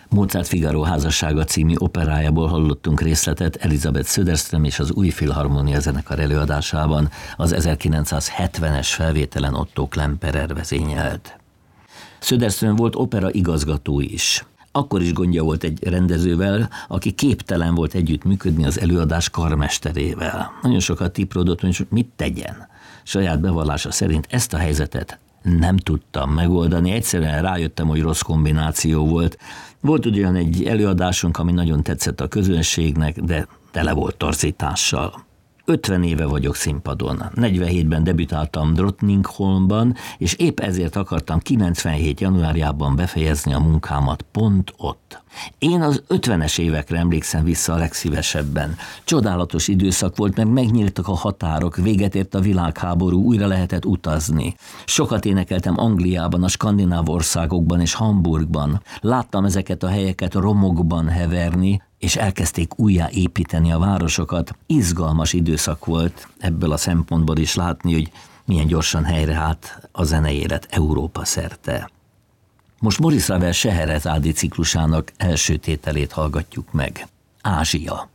Mozart Figaro házassága című operájából hallottunk részletet Elizabeth Söderström és az Új Filharmónia zenekar előadásában, az 1970-es felvételen Otto Klemperer vezényelt. Söderström volt opera igazgató is. Akkor is gondja volt egy rendezővel, aki képtelen volt együttműködni az előadás karmesterével. Nagyon sokat tiprodott, hogy mit tegyen. Saját bevallása szerint ezt a helyzetet nem tudtam megoldani, egyszerűen rájöttem, hogy rossz kombináció volt. Volt ugyan egy előadásunk, ami nagyon tetszett a közönségnek, de tele volt torzítással. 50 éve vagyok színpadon. 47-ben debütáltam Drottningholmban, és épp ezért akartam 97. januárjában befejezni a munkámat pont ott. Én az 50-es évekre emlékszem vissza a legszívesebben. Csodálatos időszak volt, mert megnyíltak a határok, véget ért a világháború, újra lehetett utazni. Sokat énekeltem Angliában, a skandináv országokban és Hamburgban. Láttam ezeket a helyeket romokban heverni, és elkezdték újjáépíteni a városokat. Izgalmas időszak volt ebből a szempontból is látni, hogy milyen gyorsan helyreállt a zeneélet Európa szerte. Most Maurice Ravel Scheherezádi ciklusának első tételét hallgatjuk meg. Ázsia.